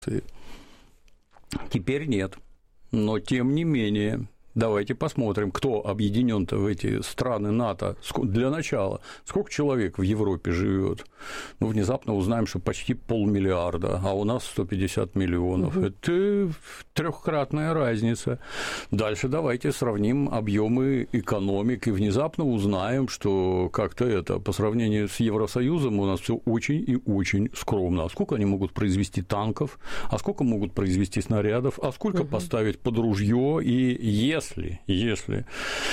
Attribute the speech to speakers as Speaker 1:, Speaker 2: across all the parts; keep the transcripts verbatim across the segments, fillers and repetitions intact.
Speaker 1: Теперь нет. Но, тем не менее, давайте посмотрим, кто объединен-то в эти страны НАТО. Для начала, сколько человек в Европе живет? Ну, внезапно узнаем, что почти полмиллиарда, а у нас сто пятьдесят миллионов. Угу. Это трехкратная разница. Дальше давайте сравним объемы экономик и внезапно узнаем, что как-то это по сравнению с Евросоюзом у нас все очень и очень скромно. А сколько они могут произвести танков, а сколько могут произвести снарядов, а сколько угу. поставить под ружье, и если, если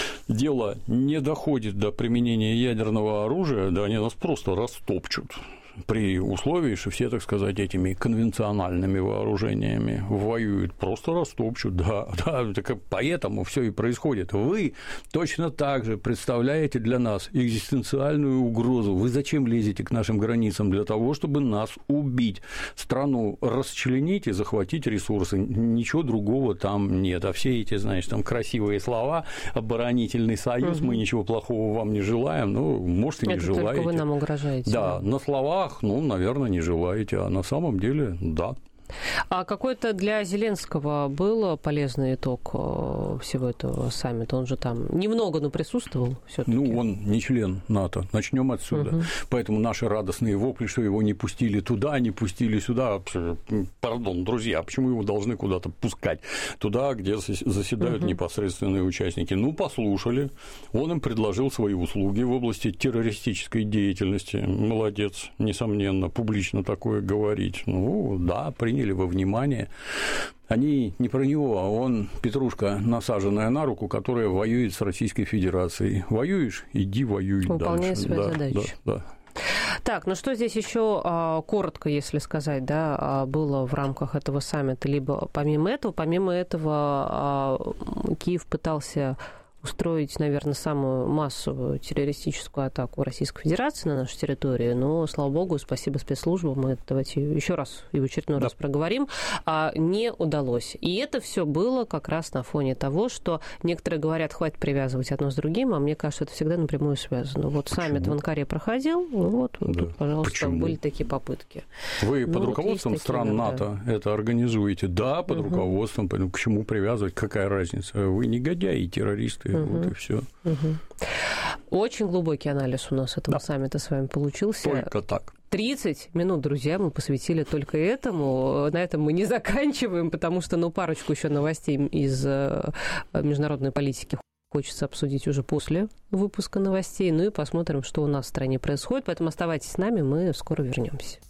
Speaker 1: дело не доходит до применения ядерного оружия, да они нас просто растопчут. При условии, что все, так сказать, этими конвенциональными вооружениями воюют, просто растопчут, да, да, так поэтому все и происходит. Вы точно так же представляете для нас экзистенциальную угрозу. Вы зачем лезете к нашим границам? Для того, чтобы нас убить. Страну расчленить и захватить ресурсы. Ничего другого там нет. А все эти, знаешь, там красивые слова, оборонительный союз, угу. мы ничего плохого вам не желаем, ну, может, и не
Speaker 2: Это
Speaker 1: желаете.
Speaker 2: только вы нам угрожаете.
Speaker 1: Да, на словах, ну, наверное, не желаете, а на самом деле, да.
Speaker 2: А какой-то для Зеленского был полезный итог всего этого саммита? Он же там немного, но присутствовал всё-таки.
Speaker 1: Ну, он не член НАТО. Начнем отсюда. Угу. Поэтому наши радостные вопли, что его не пустили туда, не пустили сюда. Пардон, друзья, почему его должны куда-то пускать? Туда, где заседают угу. непосредственные участники. Ну, послушали. Он им предложил свои услуги в области террористической деятельности. Молодец, несомненно, публично такое говорить. Ну, да, приняли во внимание. Они не про него, а он петрушка, насаженная на руку, которая воюет с Российской Федерацией. Воюешь? Иди воюй дальше.
Speaker 2: Выполняй свою
Speaker 1: да,
Speaker 2: задачу.
Speaker 1: Да, да.
Speaker 2: Так, ну что здесь еще коротко, если сказать, да, было в рамках этого саммита, либо помимо этого, помимо этого Киев пытался устроить, наверное, самую массовую террористическую атаку Российской Федерации на нашу территорию, но, слава богу, спасибо спецслужбам, мы давайте еще раз и в очередной да. раз проговорим, а не удалось. И это все было как раз на фоне того, что некоторые говорят, хватит привязывать одно с другим, а мне кажется, это всегда напрямую связано. Вот Почему? Саммит в Анкаре проходил, вот, да. тут, пожалуйста, Почему? были такие попытки.
Speaker 1: Вы
Speaker 2: ну,
Speaker 1: под
Speaker 2: вот
Speaker 1: руководством стран НАТО да. это организуете? Да, под угу. руководством, к чему привязывать, какая разница? Вы негодяи и террористы. Угу. Вот и все.
Speaker 2: Угу. Очень глубокий анализ у нас этого да. саммита с вами получился.
Speaker 1: Только так.
Speaker 2: тридцать минут, друзья, мы посвятили только этому. На этом мы не заканчиваем, потому что, ну, парочку еще новостей из международной политики хочется обсудить уже после выпуска новостей. Ну и посмотрим, что у нас в стране происходит. Поэтому оставайтесь с нами, мы скоро вернемся.